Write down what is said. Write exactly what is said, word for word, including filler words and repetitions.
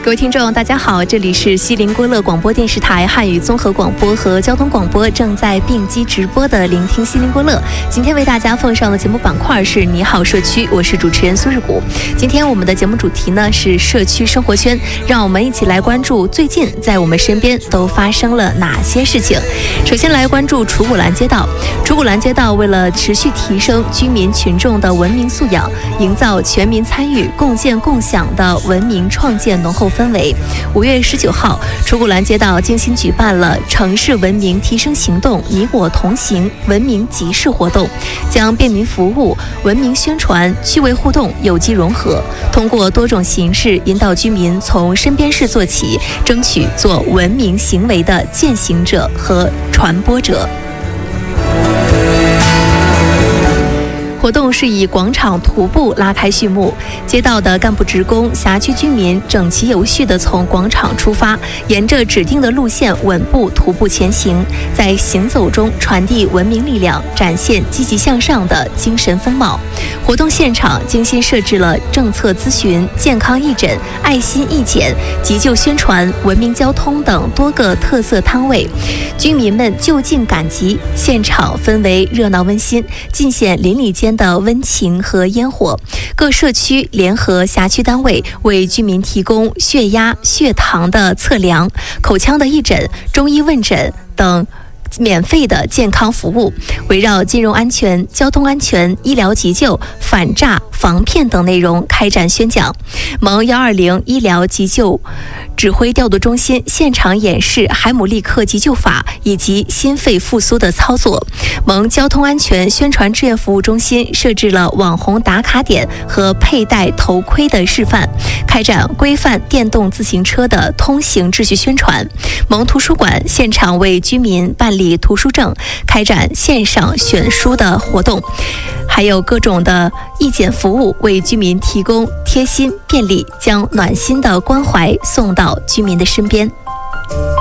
各位听众大家好，这里是西林郭勒广播电视台汉语综合广播和交通广播正在并机直播的聆听西林郭勒。今天为大家奉上的节目板块是你好社区，我是主持人苏日谷。今天我们的节目主题呢是社区生活圈，让我们一起来关注最近在我们身边都发生了哪些事情。首先来关注楚古兰街道。楚古兰街道为了持续提升居民群众的文明素养，营造全民参与共建共享的文明创建浓厚氛围，五月十九号，楚古兰街道精心举办了城市文明提升行动你我同行文明集市活动，将便民服务、文明宣传、趣味互动有机融合，通过多种形式引导居民从身边事做起，争取做文明行为的践行者和传播者。活动是以广场徒步拉开序幕，街道的干部职工、辖区居民整齐有序地从广场出发，沿着指定的路线稳步徒步前行，在行走中传递文明力量，展现积极向上的精神风貌。活动现场精心设置了政策咨询、健康义诊、爱心义检、急救宣传、文明交通等多个特色摊位，居民们就近赶集，现场氛围热闹温馨，尽显邻里间的温情和烟火。各社区联合辖区单位为居民提供血压、血糖的测量、口腔的义诊、中医问诊等免费的健康服务，围绕金融安全、交通安全、医疗急救、反诈、防骗等内容开展宣讲。蒙幺二零医疗急救指挥调度中心现场演示海姆立克急救法以及心肺复苏的操作。蒙交通安全宣传志愿服务中心设置了网红打卡点和佩戴头盔的示范，开展规范电动自行车的通行秩序宣传。蒙图书馆现场为居民办理图书证，开展线上选书的活动，还有各种的义检服务，为居民提供贴心便利，将暖心的关怀送到居民的身边。